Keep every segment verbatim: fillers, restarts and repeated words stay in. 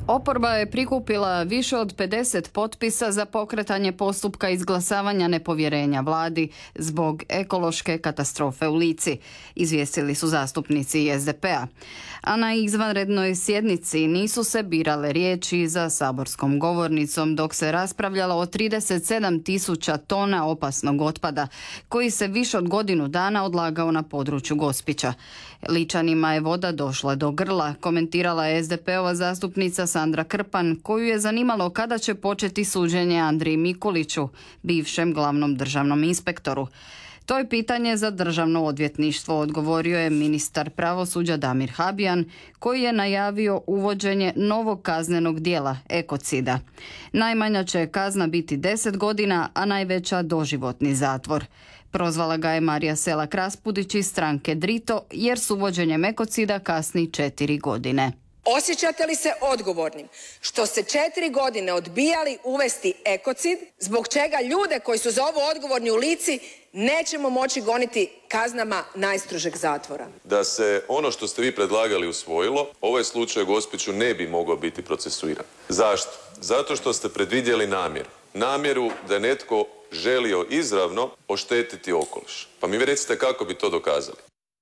Oporba je prikupila više od pedeset potpisa za pokretanje postupka izglasavanja nepovjerenja vladi zbog ekološke katastrofe u Lici, izvijestili su zastupnici es de pe-a. A na izvanrednoj sjednici nisu se birale riječi za saborskom govornicom dok se raspravljalo o trideset sedam tisuća tona opasnog otpada koji se više od godinu dana odlagao na području Gospića. Ličanima je voda došla do grla, komentirala je es de pe-ova zastupnica Sandra Krpan, koju je zanimalo kada će početi suđenje Andriji Mikuliću, bivšem glavnom državnom inspektoru. To je pitanje za državno odvjetništvo, odgovorio je ministar pravosuđa Damir Habijan, koji je najavio uvođenje novog kaznenog djela ekocida. Najmanja će kazna biti deset godina, a najveća doživotni zatvor. Prozvala ga je Marija Selak Raspudić iz stranke Drito, jer s uvođenjem ekocida kasni četiri godine. Osjećate li se odgovornim što ste četiri godine odbijali uvesti ekocid, zbog čega ljude koji su za ovo odgovorni u Lici nećemo moći goniti kaznama najstrožeg zatvora? Da se ono što ste vi predlagali usvojilo, ovaj slučaj u Gospiću ne bi mogao biti procesuiran. Zašto? Zato što ste predvidjeli namjeru. Namjeru da je netko želio izravno oštetiti okoliš. Pa mi vi recite kako bi to dokazali.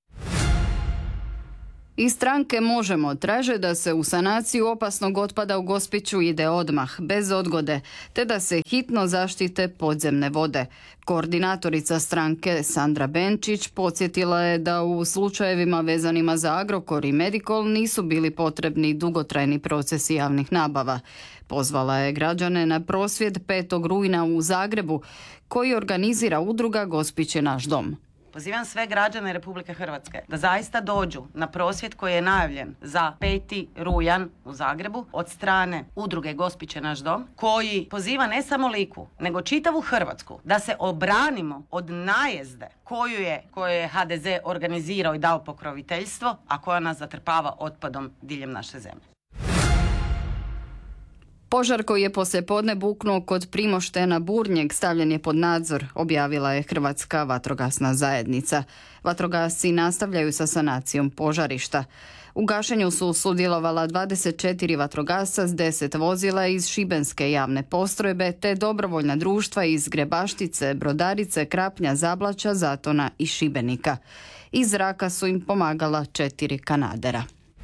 Iz stranke Možemo traže da se u sanaciju opasnog otpada u Gospiću ide odmah, bez odgode, te da se hitno zaštite podzemne vode. Koordinatorica stranke Sandra Benčić podsjetila je da u slučajevima vezanima za Agrokor i Medikol nisu bili potrebni dugotrajni procesi javnih nabava. Pozvala je građane na prosvjed petog rujna u Zagrebu, koji organizira udruga Gospić je naš dom. Pozivam sve građane Republike Hrvatske da zaista dođu na prosvjed koji je najavljen za peti rujan u Zagrebu od strane udruge Gospić je naš dom, koji poziva ne samo Liku, nego čitavu Hrvatsku da se obranimo od najezde koju je, koju je ha de ze organizirao i dao pokroviteljstvo, a koja nas zatrpava otpadom diljem naše zemlje. Požar koji je poslijepodne buknuo kod Primoštena Burnjeg stavljen je pod nadzor, objavila je Hrvatska vatrogasna zajednica. Vatrogasci nastavljaju sa sanacijom požarišta. U gašenju su sudjelovala dvadeset četiri vatrogasca s deset vozila iz Šibenske javne postrojbe te dobrovoljna društva iz Grebaštice, Brodarice, Krapnja, Zablaća, Zatona i Šibenika. Iz zraka su im pomagala četiri kanadera.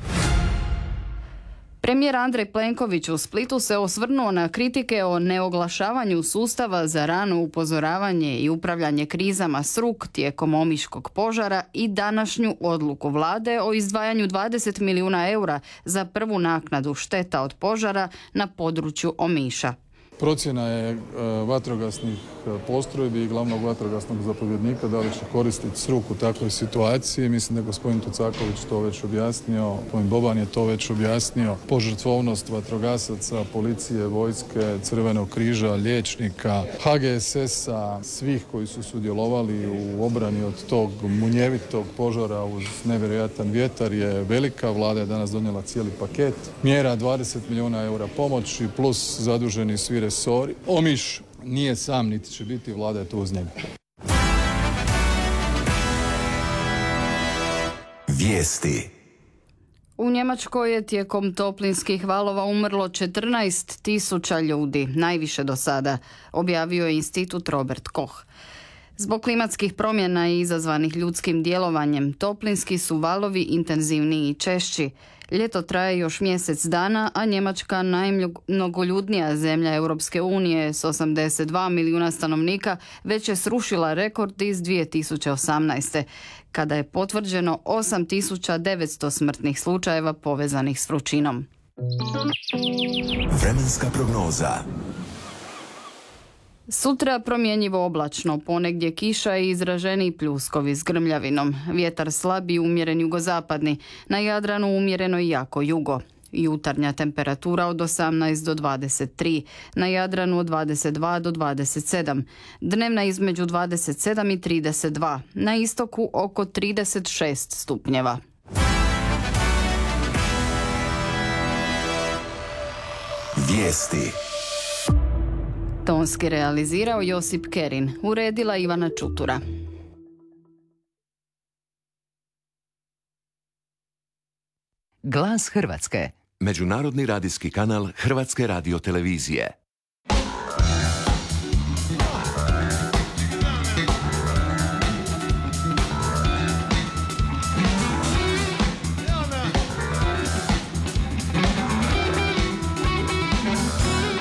Premijer Andrej Plenković u Splitu se osvrnuo na kritike o neoglašavanju sustava za rano upozoravanje i upravljanje krizama S R U K tijekom omiškog požara i današnju odluku vlade o izdvajanju dvadeset milijuna eura za prvu naknadu šteta od požara na području Omiša. Procjena je vatrogasnih postrojbi i glavnog vatrogasnog zapovjednika da li će koristiti S R U K u takvoj situaciji. Mislim da je gospodin Tucaković to već objasnio, gospodin Boban je to već objasnio. Požrtvovnost vatrogasaca, policije, vojske, Crvenog križa, liječnika, ha ge es es-a, svih koji su sudjelovali u obrani od tog munjevitog požara uz nevjerojatan vjetar je velika. Vlada je danas donijela cijeli paket mjera, dvadeset milijuna eura pomoći plus zaduženi svi resori. Omiš nije sam, niti će biti, vlada je tu uz njega. Vijesti. U Njemačkoj je tijekom toplinskih valova umrlo četrnaest tisuća ljudi, najviše do sada, objavio je institut Robert Koch. Zbog klimatskih promjena i izazvanih ljudskim djelovanjem, toplinski su valovi intenzivniji i češći. Ljeto traje još mjesec dana, a Njemačka, najmnogoljudnija zemlja Europske unije s osamdeset dva milijuna stanovnika, već je srušila rekord iz dvije tisuće osamnaeste. kada je potvrđeno osam tisuća devetsto smrtnih slučajeva povezanih s vrućinom. Vremenska prognoza. Sutra promjenjivo oblačno, ponegdje kiša i izraženi pljuskovi s grmljavinom. Vjetar slab i umjeren jugozapadni, na Jadranu umjereno i jako jugo. Jutarnja temperatura od osamnaest do dvadeset tri, na Jadranu od dvadeset dva do dvadeset sedam, dnevna između dvadeset sedam i trideset dva, na istoku oko trideset šest stupnjeva. Vijesti. Tonski realizirao Josip Kerin, uredila Ivana Čutura. Glas Hrvatske. međunarodni radijski kanal Hrvatske radiotelevizije.